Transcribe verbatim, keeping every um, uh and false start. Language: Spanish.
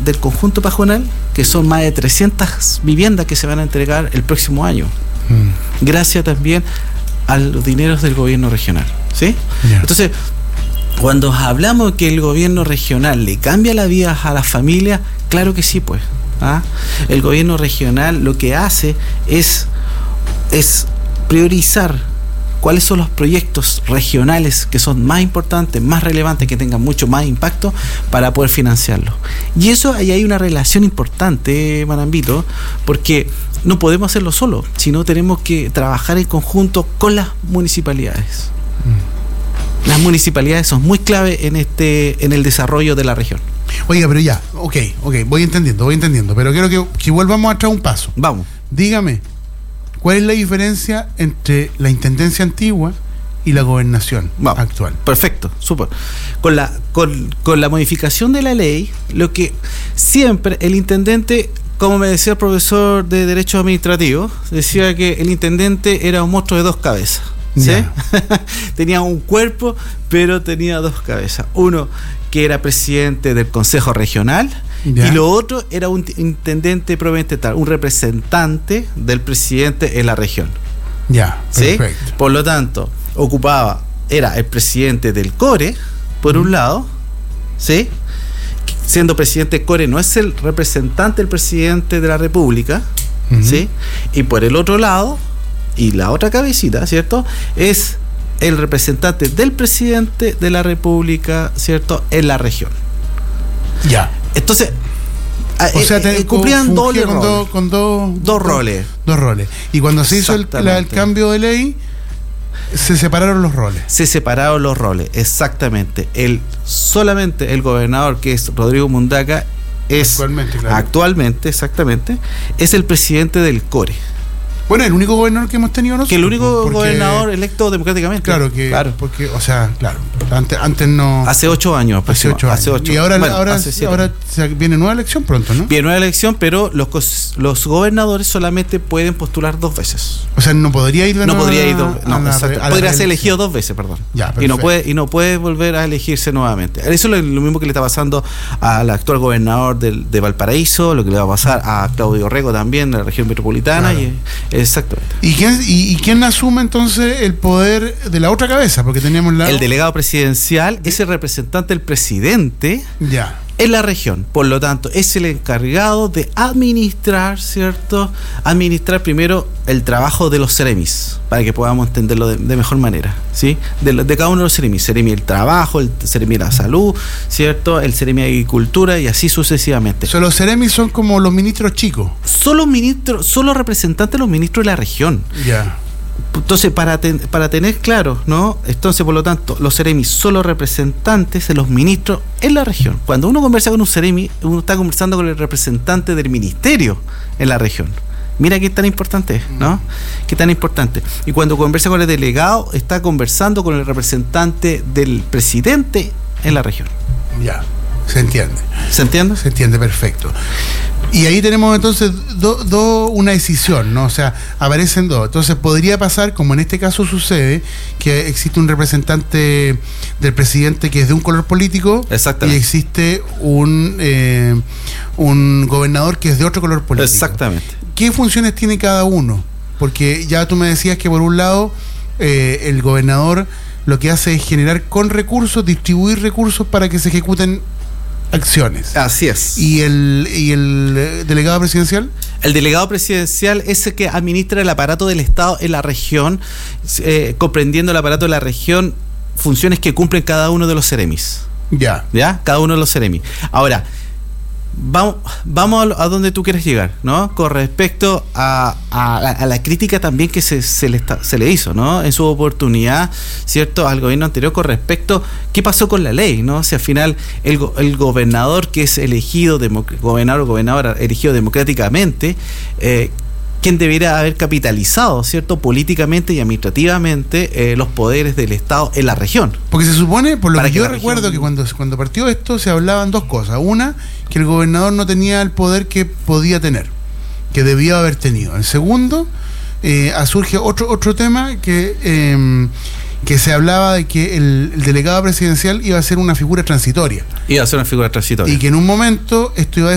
del conjunto pajonal, que son más de trescientas viviendas que se van a entregar el próximo año, mm. gracias también a los dineros del gobierno regional, ¿sí? Yeah. Entonces, cuando hablamos que el gobierno regional le cambia la vida a las familias, claro que sí, pues. ¿ah? El gobierno regional lo que hace es, es priorizar cuáles son los proyectos regionales que son más importantes, más relevantes, que tengan mucho más impacto para poder financiarlos. Y eso, ahí hay una relación importante, Manambito, porque no podemos hacerlo solo, sino tenemos que trabajar en conjunto con las municipalidades. Mm. Las municipalidades son muy clave en este, en el desarrollo de la región. Oiga, pero ya, ok, ok, voy entendiendo, voy entendiendo, pero quiero que, que volvamos atrás un paso. Vamos. Dígame, ¿cuál es la diferencia entre la intendencia antigua y la gobernación Vamos. actual? Perfecto, súper. Con la, con, con la modificación de la ley, lo que siempre el intendente, como me decía el profesor de Derecho Administrativo, decía que el intendente era un monstruo de dos cabezas. ¿Sí? Tenía un cuerpo, pero tenía dos cabezas. Uno que era presidente del Consejo Regional, ya. y lo otro era un intendente propiamente tal, un representante del presidente en la región. Ya, ¿sí? Perfecto. Por lo tanto, ocupaba, era el presidente del CORE, por mm. un lado, ¿sí? Siendo presidente del CORE, no es el representante del presidente de la República, mm-hmm. ¿sí? Y por el otro lado, y la otra cabecita, ¿cierto?, es el representante del presidente de la República, ¿cierto?, en la región. Ya. Entonces, o sea, eh, eh, cumplían doble con, rol. do, con do, dos do, roles. Dos roles. Y cuando se hizo el, la, el cambio de ley, se separaron los roles. Se separaron los roles, exactamente. El, solamente el gobernador, que es Rodrigo Mundaca, es actualmente, claro. actualmente, exactamente, es el presidente del CORE. Bueno, el único gobernador que hemos tenido nosotros. Que el único porque, gobernador electo democráticamente. Claro, que, claro. porque, o sea, claro, antes, antes no... Hace ocho años. Hace ocho años. Hace ocho. Y ahora, bueno, ahora, ahora viene nueva elección pronto, ¿no? Viene nueva elección, pero los, los gobernadores solamente pueden postular dos veces. O sea, no podría ir de No nueva, podría ir dos veces. No, la, exacto. Podría ser elegido dos veces, perdón. Ya, y no puede y no puede volver a elegirse nuevamente. Eso es lo, lo mismo que le está pasando al actual gobernador de, de Valparaíso, lo que le va a pasar a Claudio Rego también, de la región metropolitana. Claro. Y, exactamente. ¿Y quién, y, y quién asume entonces el poder de la otra cabeza? Porque teníamos la... El delegado presidencial es el representante del presidente ya. en la región. Por lo tanto, es el encargado de administrar, ¿cierto? Administrar primero el trabajo de los Ceremis, para que podamos entenderlo de, de mejor manera, ¿sí? De, de cada uno de los Ceremis. Ceremi el trabajo, el Ceremi la salud, ¿cierto? El Ceremi agricultura y así sucesivamente. O sea, los Ceremis son como los ministros chicos. Son los ministros, son los representantes de los ministros de la región. Ya. Entonces, para, ten, para tener claro, ¿no? Entonces, por lo tanto, los Ceremis son los representantes de los ministros en la región. Cuando uno conversa con un Ceremi, uno está conversando con el representante del ministerio en la región. Mira qué tan importante es, ¿no? Qué tan importante. Y cuando conversa con el delegado, está conversando con el representante del presidente en la región. Ya, se entiende. ¿Se entiende? Se entiende, perfecto. Y ahí tenemos entonces do, do, una decisión, ¿no? O sea, aparecen dos. Entonces podría pasar, como en este caso sucede, que existe un representante del presidente que es de un color político y existe un, eh, un gobernador que es de otro color político. Exactamente. ¿Qué funciones tiene cada uno? Porque ya tú me decías que por un lado eh, el gobernador lo que hace es generar con recursos, distribuir recursos para que se ejecuten acciones. Así es. ¿Y el, y el delegado presidencial? El delegado presidencial es el que administra el aparato del Estado en la región, eh, comprendiendo el aparato de la región, funciones que cumplen cada uno de los Ceremis. Ya. ¿Ya? Cada uno de los Ceremis. Ahora, vamos, vamos a, a donde tú quieres llegar, ¿no? Con respecto a, a, a la crítica también que se, se, le está, se le hizo, ¿no? En su oportunidad, ¿cierto? Al gobierno anterior con respecto a qué pasó con la ley, ¿no? Si al final el, el gobernador que es elegido, gobernador o gobernadora elegido democráticamente, eh, quien debería haber capitalizado, ¿cierto?, políticamente y administrativamente eh, los poderes del Estado en la región. Porque se supone, por lo Para que, que yo la recuerdo, región... que cuando, cuando partió esto se hablaban dos cosas. Una, que el gobernador no tenía el poder que podía tener, que debía haber tenido. El segundo, eh, surge otro, otro tema que... Eh, que se hablaba de que el, el delegado presidencial iba a ser una figura transitoria. Iba a ser una figura transitoria. Y que en un momento esto iba a